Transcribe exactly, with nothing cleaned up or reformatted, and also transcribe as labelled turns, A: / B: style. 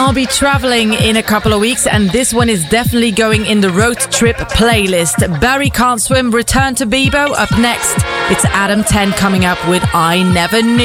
A: I'll be traveling in a couple of weeks, and this one is definitely going in the road trip playlist. Barry Can't Swim, Return to Bebo. Up next, it's Adam ten coming up with I Never Knew.